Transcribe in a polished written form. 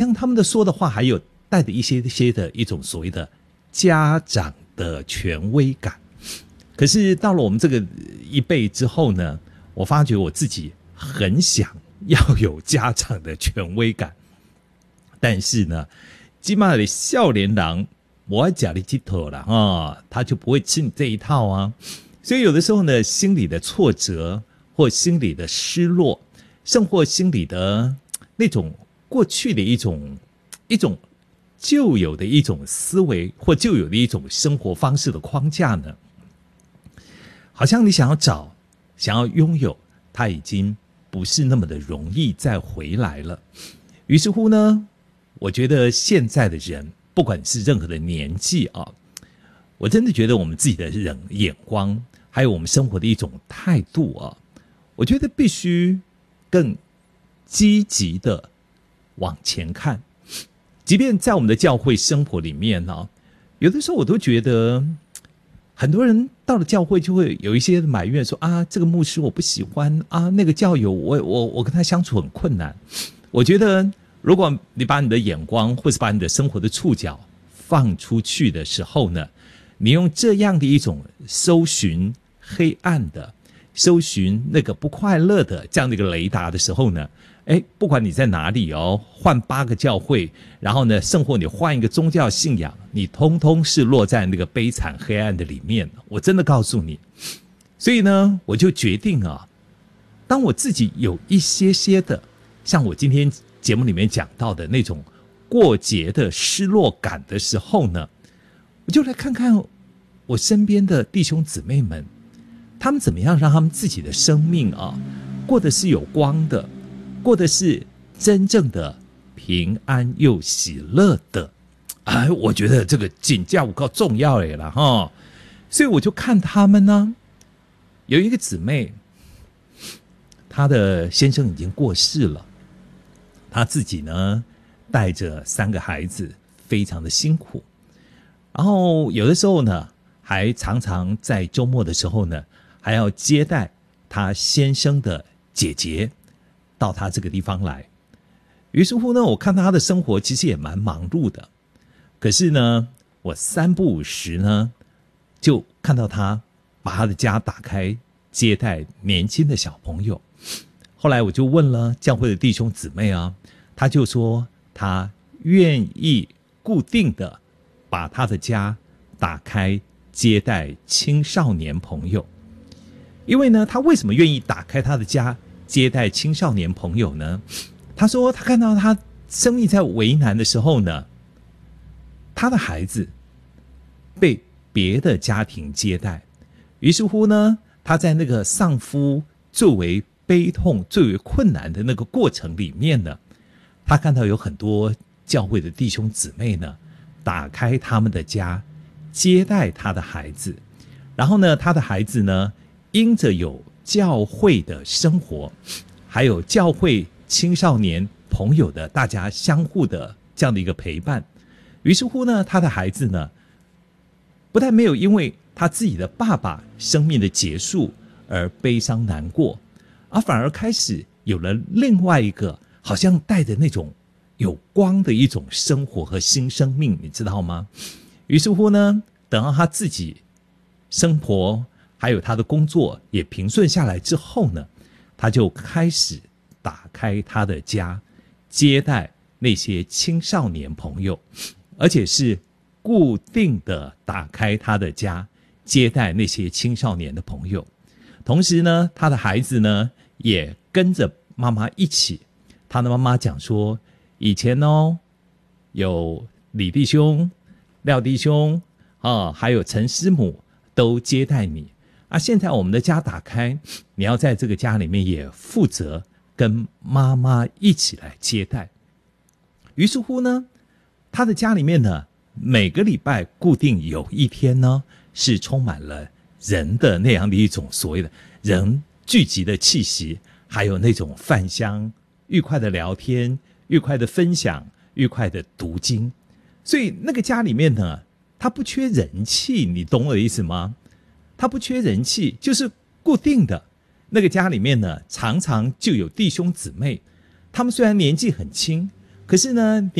像他们的说的话还有带着一些的一种所谓的家长的权威感。可是到了我们这个一辈之后呢，我发觉我自己很想要有家长的权威感，但是呢现在的少年人不爱吃你这套啦，他就不会吃你这一套啊。所以有的时候呢，心里的挫折或心里的失落，甚或心里的那种过去的一种旧有的一种思维或旧有的一种生活方式的框架呢，好像你想要找想要拥有，它已经不是那么的容易再回来了。于是乎呢，我觉得现在的人不管是任何的年纪啊，我真的觉得我们自己的眼光还有我们生活的一种态度啊，我觉得必须更积极的往前看。即便在我们的教会生活里面呢，有的时候我都觉得很多人到了教会就会有一些埋怨说啊，这个牧师我不喜欢啊，那个教友我跟他相处很困难。我觉得如果你把你的眼光或是把你的生活的触角放出去的时候呢，你用这样的一种搜寻黑暗的搜寻那个不快乐的这样的一个雷达的时候呢，不管你在哪里换8个教会，然后呢甚或你换一个宗教信仰，你通通是落在那个悲惨黑暗的里面，我真的告诉你。所以呢我就决定当我自己有一些的像我今天节目里面讲到的那种过节的失落感的时候呢，我就来看看我身边的弟兄姊妹们，他们怎么样让他们自己的生命过得是有光的，过得是真正的平安又喜乐的。我觉得这个真的有够重要的啦齁。所以我就看他们呢，有一个姊妹，她的先生已经过世了，她自己呢带着3个孩子，非常的辛苦。然后有的时候呢，还常常在周末的时候呢，还要接待她先生的姐姐到她这个地方来。于是乎呢，我看到她的生活其实也蛮忙碌的，可是呢，我3不5时呢，就看到她把她的家打开，接待年轻的小朋友。后来我就问了教会的弟兄姊妹他就说他愿意固定的把他的家打开接待青少年朋友。因为呢，他为什么愿意打开他的家接待青少年朋友呢？他说他看到他生命在为难的时候呢，他的孩子被别的家庭接待，于是乎呢，他在那个丧夫最为悲痛最为困难的那个过程里面呢，他看到有很多教会的弟兄姊妹呢，打开他们的家接待他的孩子。然后呢，他的孩子呢，因着有教会的生活，还有教会青少年朋友的大家相互的这样的一个陪伴，于是乎呢，他的孩子呢，不但没有因为他自己的爸爸生命的结束而悲伤难过，而反而开始有了另外一个好像带着那种有光的一种生活和新生命，你知道吗？于是乎呢，等到他自己生活还有他的工作也平顺下来之后呢，他就开始打开他的家接待那些青少年朋友，而且是固定的打开他的家接待那些青少年的朋友。同时呢，他的孩子呢也跟着妈妈一起。他的妈妈讲说，以前有李弟兄、廖弟兄还有陈师母都接待你现在我们的家打开，你要在这个家里面也负责跟妈妈一起来接待。于是乎呢，他的家里面呢，每个礼拜固定有一天呢，是充满了人的那样的一种所谓的人聚集的气息，还有那种饭香，愉快的聊天，愉快的分享，愉快的读经。所以那个家里面呢，他不缺人气，你懂我的意思吗？他不缺人气，就是固定的。那个家里面呢，常常就有弟兄姊妹，他们虽然年纪很轻，可是呢